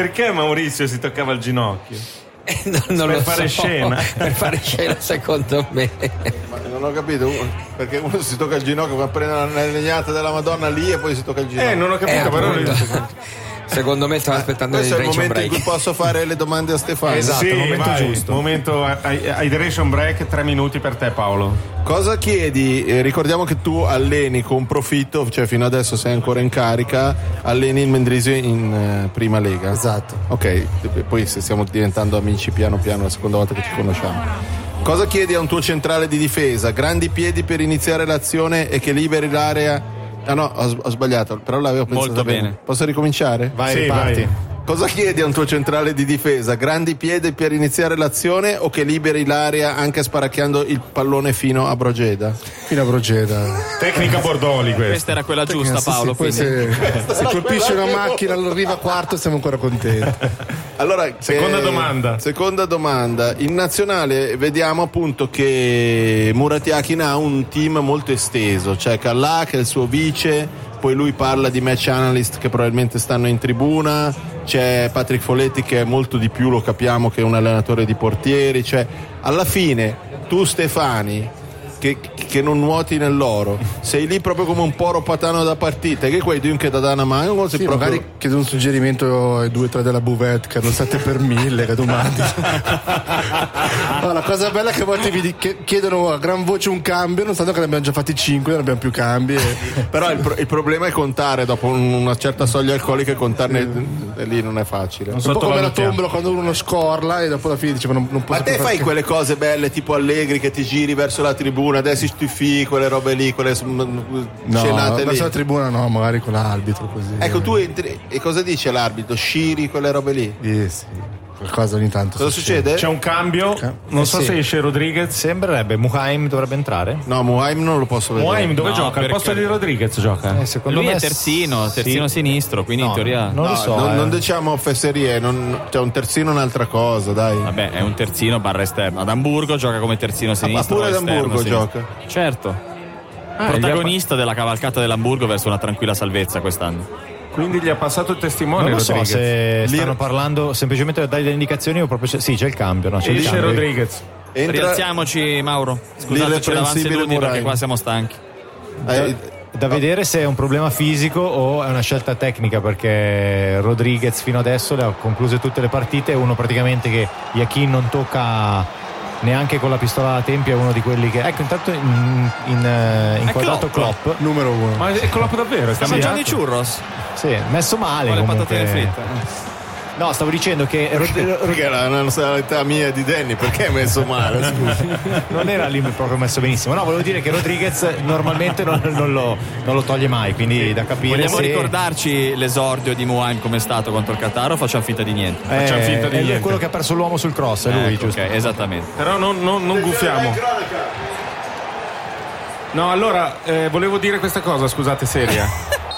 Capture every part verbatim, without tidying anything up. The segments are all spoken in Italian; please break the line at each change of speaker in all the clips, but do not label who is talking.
perché Maurizio si toccava il ginocchio?
Eh, non, non
per
lo
fare
so.
scena.
Per fare scena, secondo me.
Ma non ho capito, perché uno si tocca il ginocchio, ma prende la legnata della Madonna lì e poi si tocca il ginocchio.
Eh, non ho capito,
Eh,
però
appunto. Secondo me stavo aspettando
questo è il
l'hydration
momento
break.
in cui posso fare le domande a Stefano.
Esatto,
sì,
il momento
vai,
giusto.
Momento hydration break, tre minuti per te, Paolo.
Cosa chiedi? Eh, ricordiamo che tu alleni con profitto, cioè fino adesso sei ancora in carica, alleni il Mendrisio in eh, prima lega.
Esatto.
Ok, poi se stiamo diventando amici piano piano la seconda volta che ci conosciamo. Cosa chiedi a un tuo centrale di difesa? Grandi piedi per iniziare l'azione e che liberi l'area. Ah no, ho, ho sbagliato, però l'avevo pensato
Molto
bene.
bene.
Posso ricominciare?
Vai,
Sì,
riparti.
vai.
Cosa chiedi a un tuo centrale di difesa? Grandi piedi per iniziare l'azione o che liberi l'area anche sparacchiando il pallone fino a Brogeda?
Fino a Brogeda.
Tecnica Bordoli questa.
Questa era quella giusta,
Sì, sì,
Paolo.
poi
quindi.
se, se colpisce una macchina, arriva a quarto, siamo ancora contenti.
Allora,
Seconda
eh,
domanda.
Seconda domanda. In nazionale vediamo appunto che Murat Yakin ha un team molto esteso, c'è Callà che è il suo vice, poi lui parla di match analyst che probabilmente stanno in tribuna, c'è Patrick Folletti che è molto di più, lo capiamo, che è un allenatore di portieri, cioè alla fine tu Stefani che, che non nuoti nell'oro, sei lì proprio come un poro patano da partita, che quei dunque da dana mano
Sì,
proprio...
magari chiedo un suggerimento ai due o tre della buvette che hanno sette per mille che domandi. No, la cosa bella è che a volte vi di- che chiedono a gran voce un cambio, non sanno che ne abbiamo già fatti cinque, non abbiamo più cambi. E...
Però il, pro- il problema è contare dopo un- una certa soglia alcolica, e contarne e lì non è facile.
Non
un po' come la
sottovalutiamo.
tombola quando uno scorla e dopo la fine dice ma non, non posso
Ma te
più
fai
fare-
quelle cose belle tipo Allegri che ti giri verso la tribuna, adesso stufi, quelle robe lì, quelle
No,
scenate lì.
verso la tribuna no, magari con l'arbitro così.
Ecco, tu entri e cosa dice l'arbitro? Sciri quelle robe lì?
Sì, sì. Qualcosa ogni tanto
Cosa succede?
C'è un cambio, non so
Eh, sì.
se esce Rodriguez.
Sembrerebbe Muhaim dovrebbe entrare.
No, Muhaim non lo posso vedere.
Muhaim dove
No,
gioca? Al
per
posto di
carità.
Rodriguez gioca?
Eh, secondo
Lui
me
è terzino, terzino
sì.
sinistro, quindi
No,
in teoria.
non
No,
lo so.
non,
eh.
non diciamo fesserie, non, cioè un terzino è un'altra cosa, dai.
Vabbè, è un terzino barra esterno. Ad Amburgo gioca come terzino sinistro.
pure
o
ad
esterno
Amburgo
sinistro.
gioca?
Certo.
Ah,
Protagonista della cavalcata dell'Amburgo verso una tranquilla salvezza quest'anno.
Quindi gli ha passato il testimone
Non lo so
Rodriguez.
se
Lì-
stanno parlando semplicemente per dare delle indicazioni o proprio c'è- sì, c'è il cambio, no? C'è il
Esce
cambio.
Rodriguez.
Entra,
Rialziamoci, Mauro. Scusateci l'avanzi
l'irreprensibile
inutile perché
Murai.
qua siamo stanchi.
eh,
Da vedere se è un problema fisico o è una scelta tecnica, perché Rodriguez fino adesso le ha concluse tutte le partite, è uno praticamente che Yakin non tocca neanche con la pistola alla tempia, è uno di quelli che ecco intanto in, in, eh, inquadrato
Klopp.
Klopp.
numero uno.
Ma è Klopp davvero?
Sta
Sì,
mangiando
eh?
i churros
Sì, messo male
con le
comunque.
patatine fritte.
No, stavo dicendo che Rod-
perché era una nazionalità mia e di Danny, perché hai messo male? Scusa.
non era lì proprio messo benissimo. No, volevo dire che Rodriguez normalmente non, non lo, non lo toglie mai, quindi da capire
Vogliamo
se
ricordarci l'esordio di Muhaim come è stato contro il Qatar o facciamo finta di niente?
eh,
Facciamo finta di
è lui
niente.
quello che ha perso l'uomo sul cross, è lui,
Ecco,
giusto?
ok, esattamente.
Però non, non, non gufiamo. No, allora, eh, volevo dire questa cosa, scusate, seria.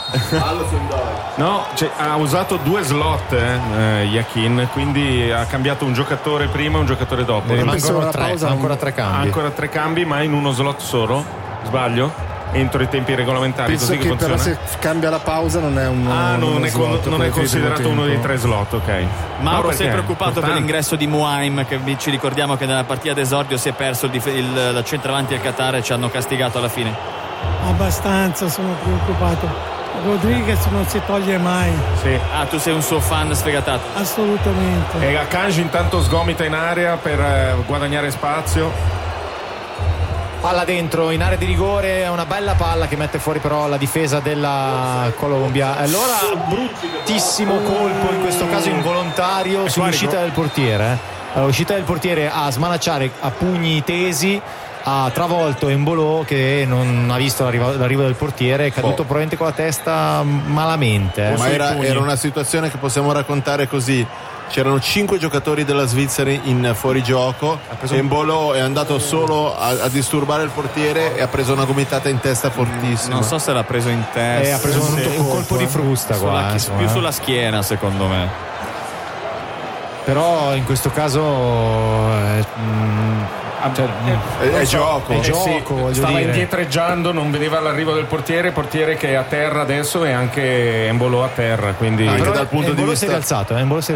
No, cioè, ha usato due slot eh, eh, Yakin, quindi ha cambiato un giocatore prima e un giocatore dopo.
Ne
penso
rimangono
alla
tre,
pausa
ancora
un-
tre
Ha
cambi.
ancora tre cambi, ma in uno slot solo. Sbaglio? Entro i tempi regolamentari,
Penso
così che
che però
funziona.
se cambia la pausa non è un
Ah, non,
uno
è, con-
slot,
non è
quello che
considerato
primo
uno dei
tempo.
tre slot, ok.
Mauro,
No,
sei
perché?
preoccupato per
Importante.
l'ingresso di Muhaim, che vi- ci ricordiamo che nella partita d'esordio si è perso il, dif- il, la centravanti del Qatar e ci hanno castigato alla fine.
Abbastanza sono preoccupato. Rodriguez non si toglie mai,
Sì.
Ah, tu sei un suo fan sfegatato.
assolutamente.
E Akanji intanto sgomita in area per eh, guadagnare spazio.
Palla dentro in area di rigore, è una bella palla che mette fuori però la difesa della Colombia. Allora bruttissimo colpo, in questo caso involontario, sull'uscita del portiere. eh. Allora, l'uscita del portiere a smanacciare a pugni tesi, ha travolto Embolo che non ha visto l'arrivo, l'arrivo del portiere, è caduto
Oh.
probabilmente con la testa malamente. eh.
Ma era, era una situazione che possiamo raccontare così. C'erano cinque giocatori della Svizzera in fuorigioco e Mbolo è andato solo a, a disturbare il portiere e ha preso una gomitata in testa fortissima.
Non so se l'ha preso in testa.
Eh, ha preso un,
Sì.
un colpo di frusta
Sulla
qua,
chi-
insomma,
più
eh.
sulla schiena, secondo me.
Però in questo caso eh, mm, cioè,
È, è gioco.
è
Eh
gioco,
sì,
voglio
stava
dire.
indietreggiando, non vedeva l'arrivo del portiere, portiere che è a terra adesso e anche Embolo a terra, quindi
Anche
Però
dal punto di
Embolo
vista-
si è rialzato, eh, Embolo si è